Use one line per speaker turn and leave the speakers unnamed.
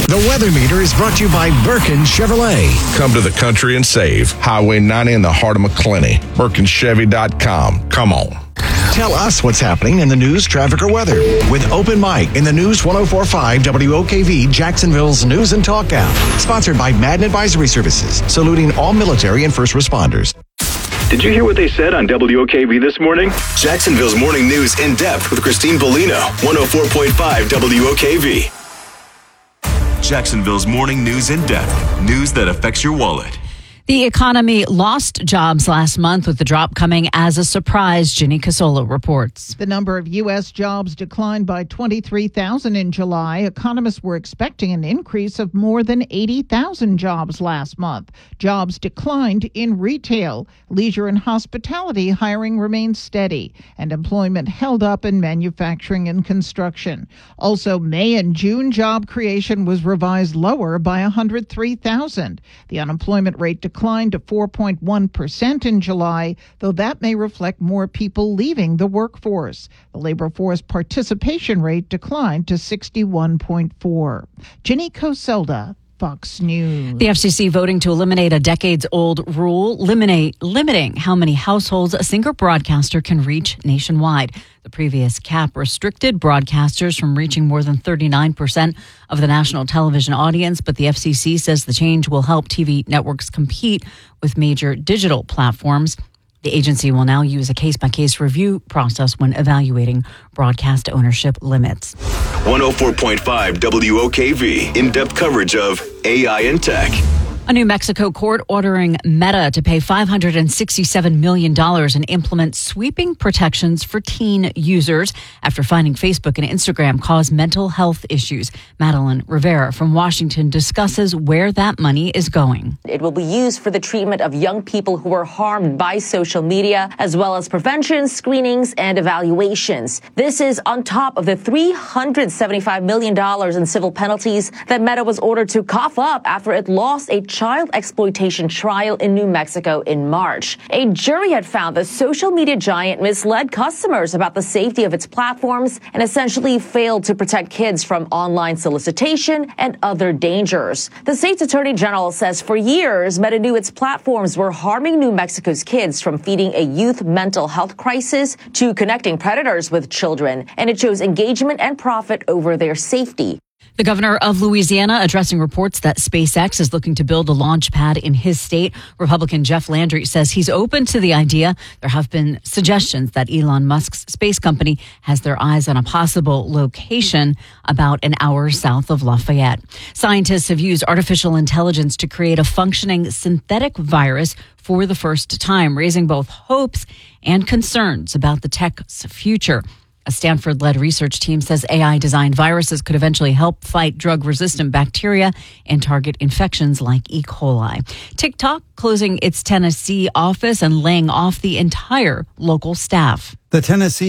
The weather meter is brought to you by Birkin Chevrolet.
Come to the country and save. Highway 90 in the heart of McClenny. BirkinChevy.com. Come on.
Tell us what's happening in the news, traffic, or weather with Open Mic in the News 104.5 WOKV Jacksonville's News and Talk app. Sponsored by Madden Advisory Services, saluting all military and first responders.
Did you hear what they said on WOKV this morning?
Jacksonville's morning news in depth with Christine Bolino, 104.5 WOKV. Jacksonville's morning news in depth. News that affects your wallet.
The economy lost jobs last month, with the drop coming as a surprise, Ginny Casola reports.
The number of U.S. jobs declined by 23,000 in July. Economists were expecting an increase of more than 80,000 jobs last month. Jobs declined in retail. Leisure and hospitality hiring remained steady, and employment held up in manufacturing and construction. Also, May and June job creation was revised lower by 103,000. The unemployment rate declined to 4.1% in July, though that may reflect more people leaving the workforce. The labor force participation rate declined to 61.4%. Ginny Coselda, Fox News.
The FCC voting to eliminate a decades-old rule limiting how many households a single broadcaster can reach nationwide. The previous cap restricted broadcasters from reaching more than 39% of the national television audience, but the FCC says the change will help TV networks compete with major digital platforms. The agency will now use a case-by-case review process when evaluating broadcast ownership limits.
104.5 WOKV, in-depth coverage of AI and tech.
A New Mexico court ordering Meta to pay $567 million and implement sweeping protections for teen users after finding Facebook and Instagram cause mental health issues. Madeline Rivera from Washington discusses where that money is going.
It will be used for the treatment of young people who are harmed by social media, as well as prevention, screenings, and evaluations. This is on top of the $375 million in civil penalties that Meta was ordered to cough up after it lost a child exploitation trial in New Mexico in March. A jury had found the social media giant misled customers about the safety of its platforms and essentially failed to protect kids from online solicitation and other dangers. The state's attorney general says for years, Meta knew its platforms were harming New Mexico's kids, from feeding a youth mental health crisis to connecting predators with children, and it chose engagement and profit over their safety.
The governor of Louisiana addressing reports that SpaceX is looking to build a launch pad in his state. Republican Jeff Landry says he's open to the idea. There have been suggestions that Elon Musk's space company has their eyes on a possible location about an hour south of Lafayette. Scientists have used artificial intelligence to create a functioning synthetic virus for the first time, raising both hopes and concerns about the tech's future. A Stanford-led research team says AI-designed viruses could eventually help fight drug-resistant bacteria and target infections like E. coli. TikTok closing its Tennessee office and laying off the entire local staff.
The Tennessee